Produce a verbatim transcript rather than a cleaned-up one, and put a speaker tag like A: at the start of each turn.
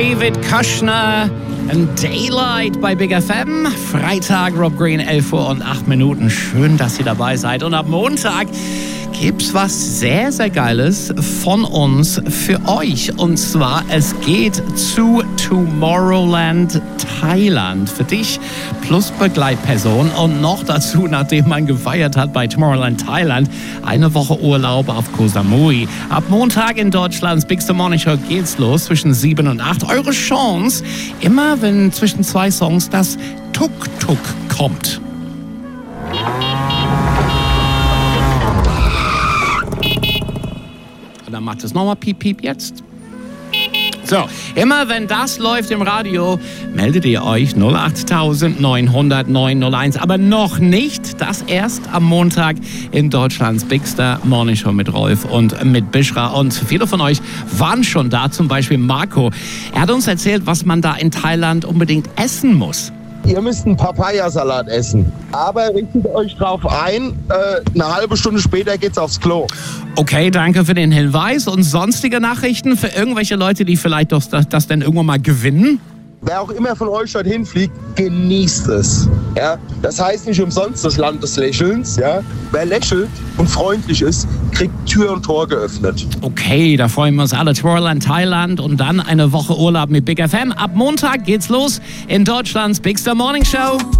A: David Kushner, Daylight bei Big F M. Freitag, Rob Green, elf Uhr und acht Minuten. Schön, dass ihr dabei seid. Und ab Montag gibt's was sehr, sehr Geiles von uns für euch. Und zwar, es geht zu Tomorrowland Thailand. Für dich plus Begleitperson. Und noch dazu, nachdem man gefeiert hat bei Tomorrowland Thailand, eine Woche Urlaub auf Koh Samui. Ab Montag in Deutschlands Big Star Morning Show geht's los zwischen sieben und acht. Eure Chance, immer wenn zwischen zwei Songs das Tuk-Tuk kommt. Und dann macht es nochmal Piep, Piep jetzt. So, immer wenn das läuft im Radio, meldet ihr euch null acht neun null null neun null eins. Aber noch nicht, das erst am Montag in Deutschlands Big Star Morning Show mit Rolf und mit Bishra. Und viele von euch waren schon da, zum Beispiel Marco. Er hat uns erzählt, was man da in Thailand unbedingt essen muss.
B: Ihr müsst einen Papayasalat essen. Aber richtet euch drauf ein, äh, eine halbe Stunde später geht's aufs Klo.
A: Okay, danke für den Hinweis. Und sonstige Nachrichten für irgendwelche Leute, die vielleicht das, das denn irgendwann mal gewinnen?
B: Wer auch immer von euch dorthin fliegt, genießt es. Ja? Das heißt nicht umsonst das Land des Lächelns. Ja? Wer lächelt und freundlich ist, kriegt Tür und Tor geöffnet.
A: Okay, da freuen wir uns alle. Tomorrowland Thailand und dann eine Woche Urlaub mit Big F M. Ab Montag geht's los in Deutschlands Big Star Morning Show.